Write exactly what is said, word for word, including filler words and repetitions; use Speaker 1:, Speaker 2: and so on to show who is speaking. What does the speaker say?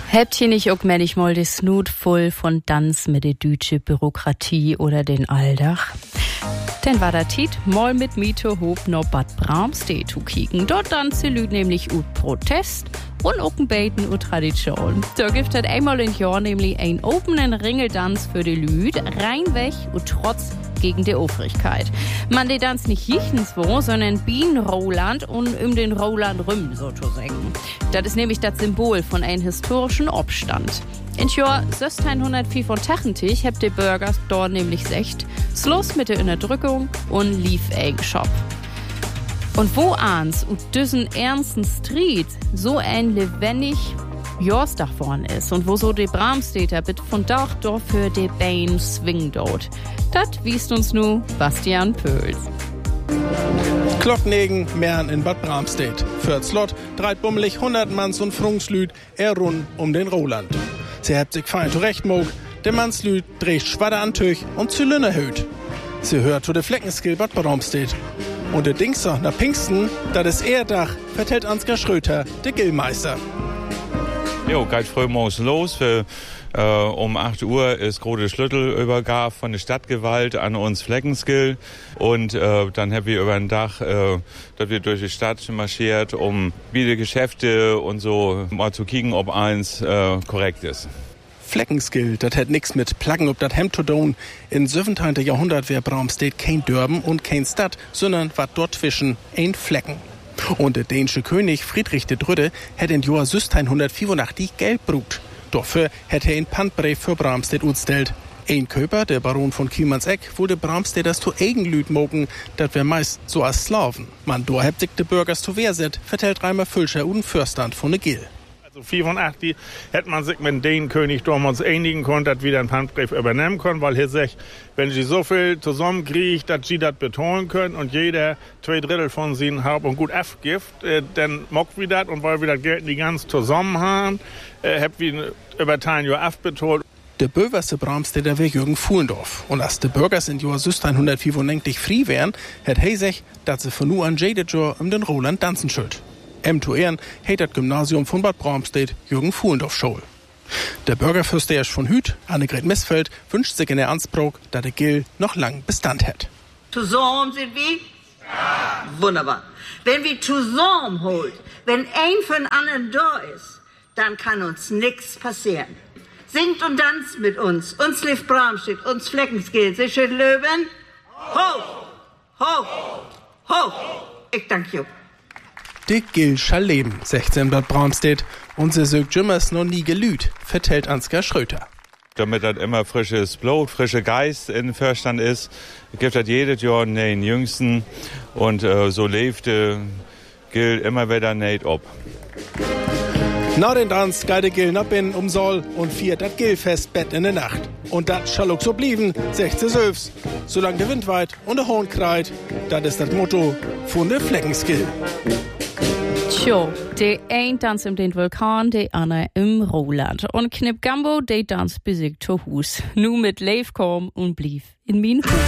Speaker 1: Habt ihr nicht auch manchmal die Snut voll von Tanz mit der deutschen Bürokratie oder den Alldach? Denn war der Tiet mal mit Mieter hob no Bad Bramstedt zu kicken. Dort tanzen sie Lüd nämlich ut Protest und auch ein Beten ut Tradition. Da gibt es einmal im Jahr nämlich einen offenen Ringeltanz für die Lüd, reinweg und trotz gegen die Obrigkeit. Man die Tanz nicht jichtenswo, sondern Bien Roland und um den Roland rum sozusagen. Das ist nämlich das Symbol von einem historischen Obstand. In Jahr sechzehnhundertfünfundachtzig habt die Bürger dort nämlich gesagt, Schluss mit der Unterdrückung und lief ein Shop. Und wo ans und diesen ernsten Street so ein lebendig Jahresdach vorn ist und wo so die Bramstädter bit von Dach doch für die Bein swing dort. Das wiest uns nu Bastian Pöls.
Speaker 2: Klocknegen, Mern in Bad Bramstedt. Für Slot dreit bummelig hundert Manns und Frungslüd er rund um den Roland. Sie hebt sich fein zurechtmog, der Mannslüd dreht schwadder Antüch und Zylinder höht. Sie hört zu der Fleckenskill Bad Bramstedt. Und der Dingser nach Pinksten, dat is Ehrdach, vertellt Ansgar Schröter, der Gillmeister.
Speaker 3: Jo, geht früh morgens los. Für, äh, um acht Uhr ist große Schlüsselübergabe von der Stadtgewalt an uns Fleckenskill. Und äh, dann haben wir über den Dach, äh, dass wir durch die Stadt marschiert, um wie die Geschäfte und so mal zu kicken, ob eins äh, korrekt ist.
Speaker 2: Fleckenskill, das hat nix mit Plaggen ob dat Hemd zu tun. Im siebzehnten Jahrhundert wär Bramstedt kein Dörben und kein Stadt, sondern wat dort zwischen ein Flecken. Und der dänische König Friedrich der Dritte hat in Jahr sechzehnhundertfünfundachtzig Geld brut. Dafür hat er ein Pfandbrief für Bramstedt utstellt. Ein Köper, der Baron von Kielmannseck, wollte Bramstedt das zu Eigenlüd mogen, dat wär meist so als Slaven. Man do hebt sich de Bürgers zu Wehrset, vertellt Reimer Fülscher und Fürstand von de Gill.
Speaker 4: Also fünfundachtzig hätte man sich mit dem König damals einigen können, dass wir den Pfandbrief übernehmen können, weil er sagt, wenn sie so viel zusammenkriegt, dass sie das betonen können und jeder zwei Drittel von ihnen Hab und Gut abgibt, äh, dann mockt wir das und weil wir das Geld nicht ganz zusammen haben, äh, habt wir über ein Jahr abbetont.
Speaker 2: Der böverste Bramstedter wär Jürgen Fuhlendorf. Und als die Bürgers in Jahr sechzehnhundertfünfundneunzig frei wären, hat er sich, dass sie von nu an jedes Jahr um den Roland tanzen schuld. Em zu Ehren hat das Gymnasium von Bad Bramstedt Jürgen Fuhlendorf Schul. Der Bürgerfürst von Hüt, Annegret Missfeld, wünscht sich in der Ansbruch, dass der Gill noch lang Bestand hat.
Speaker 5: Zusammen sind wir? Ja. Wunderbar. Wenn wir zusammen holt, wenn ein von anderen da ist, dann kann uns nichts passieren. Singt und tanzt mit uns, uns lief Bramstedt, uns Fleckenskill, sich schön Löwen. Hoch, hoch, hoch. Ich danke you.
Speaker 2: Die Gill schall leben, sechzehn Bad Bramstedt, und sie sögt jümmers noch nie gelüht, vertellt Ansgar Schröter.
Speaker 3: Damit das immer frisches Blut, frischer Geist in Förstand ist, gibt das jedes Jahr den Jüngsten und äh, so lebt äh, Gill immer wieder nicht ab.
Speaker 2: Na den Tanz geht der Gill nach binnen um Soll und viert das Gillfest Bett in der Nacht. Und das schall auch so blieben, sechzehn Söfs. Solange der Wind weit und der Hohn kreit, das ist das Motto von der Fleckenskill.
Speaker 1: Tjo, der ein tanzt im den Vulkan, der andere im Roland. Und Knipp Gambo, der tanzt besiegt zu Hus. Nu mit Leifkorn und blieb in min Hus.